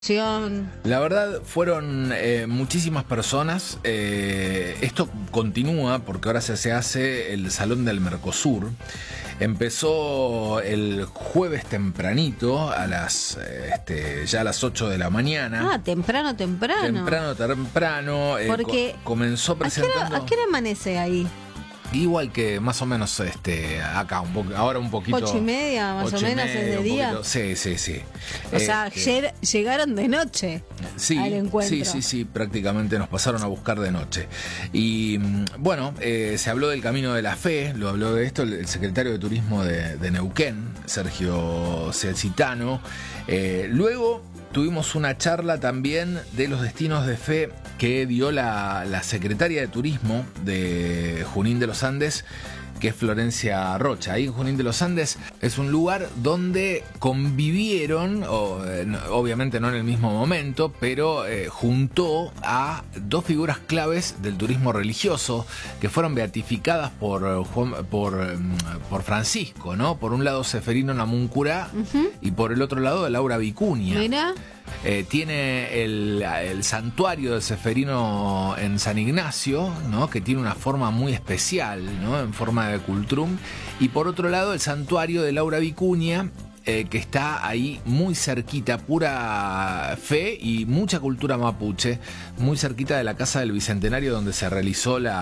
La verdad fueron muchísimas personas. Esto continúa porque ahora se hace el Salón del Mercosur. Empezó el jueves tempranito a las ya a las 8 de la mañana. Ah, temprano. Temprano. Porque comenzó presentando. ¿A qué hora amanece ahí? Igual que más o menos acá, ahora un poquito. 8:30 más o menos es de día. Sí. O sea, ayer llegaron de noche al encuentro. Sí, prácticamente nos pasaron a buscar de noche. Y bueno, se habló del Camino de la Fe, lo habló de esto el secretario de Turismo de Neuquén, Sergio Cecitano. Luego tuvimos una charla también de los destinos de fe que dio la secretaria de Turismo de Junín de los Andes, que es Florencia Rocha. Ahí en Junín de los Andes es un lugar donde convivieron, obviamente no en el mismo momento, pero juntó a dos figuras claves del turismo religioso que fueron beatificadas por Francisco, ¿no? Por un lado Seferino Namuncurá y por el otro lado Laura Vicuña. Mira. Tiene el santuario de Seferino en San Ignacio, ¿no? Que tiene una forma muy especial, ¿no? En forma de cultrum. Y por otro lado el santuario de Laura Vicuña, que está ahí muy cerquita, pura fe y mucha cultura mapuche, muy cerquita de la Casa del Bicentenario donde se realizó el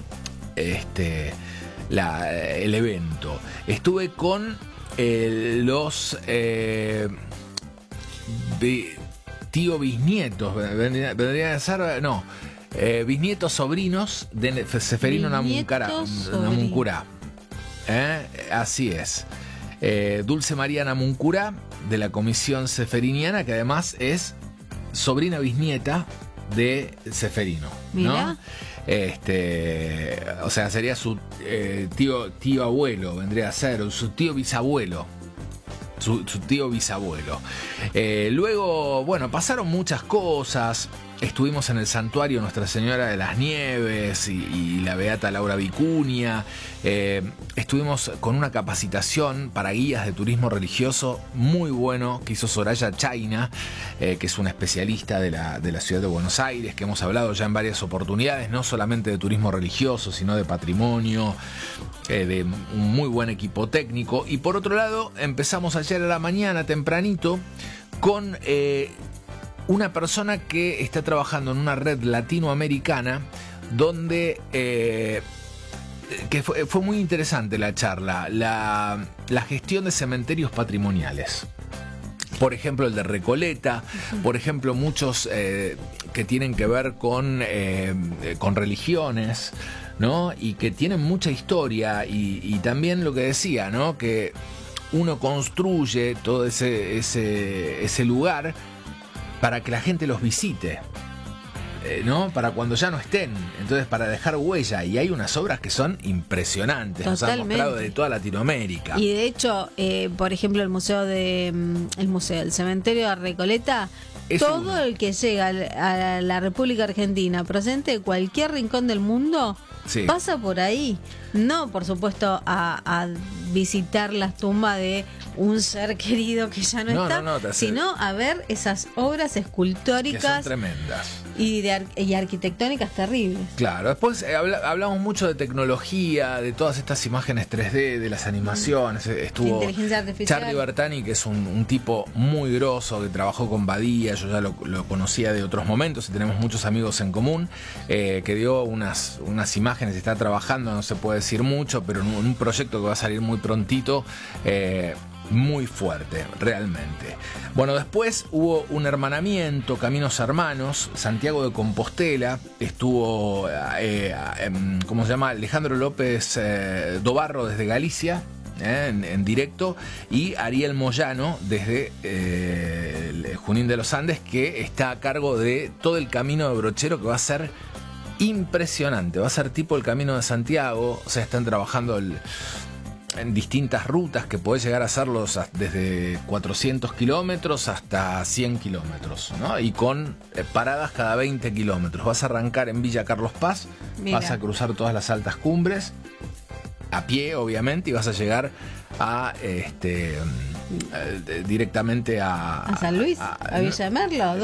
evento. Estuve con los tío bisnietos, vendría a ser, bisnietos sobrinos de Seferino Namuncurá. Así es. Dulce María Namuncurá, de la Comisión Seferiniana, que además es sobrina bisnieta de Seferino, ¿no? O sea, sería su tío abuelo, vendría a ser su tío bisabuelo. Su tío bisabuelo. Luego, bueno, pasaron muchas cosas. Estuvimos en el santuario Nuestra Señora de las Nieves y la beata Laura Vicuña. Estuvimos con una capacitación para guías de turismo religioso muy bueno que hizo Soraya Chayna, que es una especialista de la ciudad de Buenos Aires, que hemos hablado ya en varias oportunidades, no solamente de turismo religioso, sino de patrimonio, de un muy buen equipo técnico. Y por otro lado, empezamos ayer a la mañana tempranito con una persona que está trabajando en una red latinoamericana donde que fue muy interesante la charla, la gestión de cementerios patrimoniales. Por ejemplo, el de Recoleta, por ejemplo, muchos que tienen que ver con religiones, ¿no? Y que tienen mucha historia y también lo que decía, ¿no? Que uno construye todo ese lugar para que la gente los visite, ¿no? Para cuando ya no estén, entonces para dejar huella. Y hay unas obras que son impresionantes. Nos han mostrado de toda Latinoamérica. Y de hecho, por ejemplo, el cementerio de Recoleta, todo el que llega a la República Argentina, procedente de cualquier rincón del mundo, pasa por ahí. No, por supuesto, a visitar las tumbas de un ser querido que ya no está, sino a ver esas obras escultóricas que son tremendas y arquitectónicas terribles. Claro, después hablamos mucho de tecnología, de todas estas imágenes 3D, de las animaciones. Estuvo inteligencia artificial. Charlie Bertani, que es un tipo muy grosso, que trabajó con Badía, yo ya lo conocía de otros momentos y tenemos muchos amigos en común, que dio unas imágenes, está trabajando, no se puede decir mucho, pero en un proyecto que va a salir muy prontito, muy fuerte, realmente. Bueno, después hubo un hermanamiento, Caminos Hermanos, Santiago de Compostela, estuvo, ¿cómo se llama? Alejandro López Dobarro desde Galicia, en directo, y Ariel Moyano desde Junín de los Andes, que está a cargo de todo el camino de Brochero, que va a ser impresionante, va a ser tipo el Camino de Santiago. O sea, están trabajando en distintas rutas que podés llegar a hacerlos desde 400 kilómetros hasta 100 kilómetros, ¿no? Y con paradas cada 20 kilómetros. Vas a arrancar en Villa Carlos Paz, vas a cruzar todas las altas cumbres, a pie obviamente, y vas a llegar a directamente a San Luis, a Villa de Merlo.